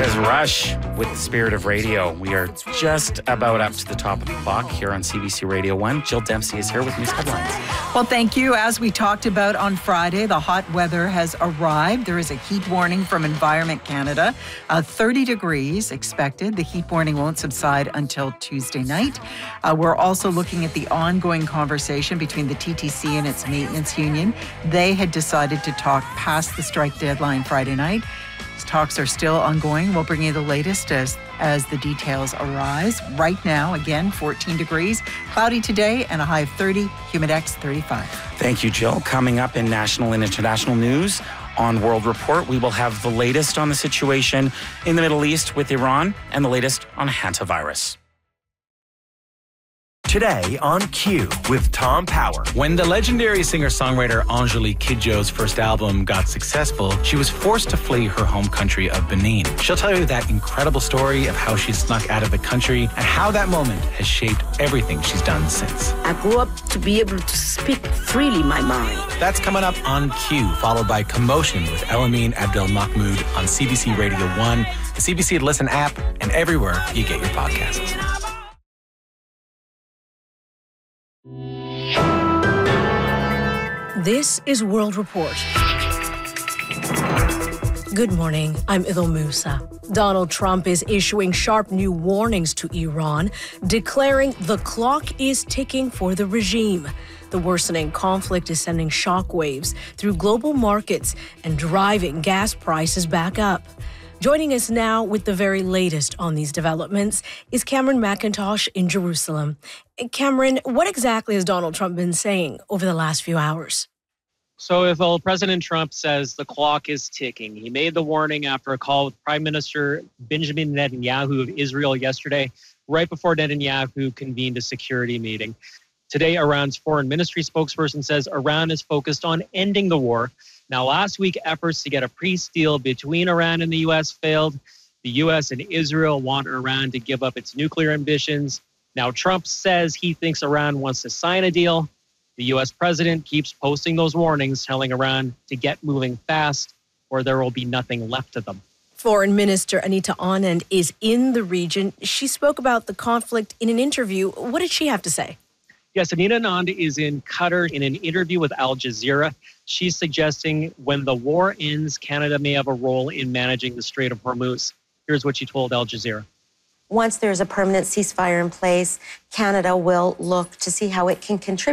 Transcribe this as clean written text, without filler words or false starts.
That is Rush with the Spirit of Radio. We are just about up to the top of the clock here on CBC Radio 1. Jill Dempsey is here with news headlines. Well, thank you. As we talked about on Friday, the hot weather has arrived. There is a heat warning from Environment Canada. 30 degrees expected. The heat warning won't subside until Tuesday night. We're also looking at the ongoing conversation between the TTC and its maintenance union. They had decided to talk past the strike deadline Friday night. Talks are still ongoing. We'll bring you the latest as the details arise. Right now, again, 14 degrees, cloudy today, and a high of 30, Humidex 35. Thank you, Jill. Coming up in national and international news on World Report, we will have the latest on the situation in the Middle East with Iran and the latest on hantavirus. Today on Q with Tom Power. When the legendary singer-songwriter Angelique Kidjo's first album got successful, she was forced to flee her home country of Benin. She'll tell you that incredible story of how she snuck out of the country and how that moment has shaped everything she's done since. I grew up to be able to speak freely my mind. That's coming up on Q, followed by Commotion with Elamine Abdelmahmoud on CBC Radio 1, the CBC Listen app, and everywhere you get your podcasts. This is World Report. Good morning, I'm Idil Musa. Donald Trump is issuing sharp new warnings to Iran, declaring the clock is ticking for the regime. The worsening conflict is sending shockwaves through global markets and driving gas prices back up. Joining us now with the very latest on these developments is Cameron McIntosh in Jerusalem. Cameron, what exactly has Donald Trump been saying over the last few hours? So President Trump says the clock is ticking. He made the warning after a call with Prime Minister Benjamin Netanyahu of Israel yesterday, right before Netanyahu convened a security meeting. Today, Iran's foreign ministry spokesperson says Iran is focused on ending the war. Now, last week, efforts to get a peace deal between Iran and the U.S. failed. The U.S. and Israel want Iran to give up its nuclear ambitions. Now, Trump says he thinks Iran wants to sign a deal. The U.S. president keeps posting those warnings, telling Iran to get moving fast or there will be nothing left of them. Foreign Minister Anita Anand is in the region. She spoke about the conflict in an interview. What did she have to say? Yes, Anita Anand is in Qatar in an interview with Al Jazeera. She's suggesting when the war ends, Canada may have a role in managing the Strait of Hormuz. Here's what she told Al Jazeera. Once there's a permanent ceasefire in place, Canada will look to see how it can contribute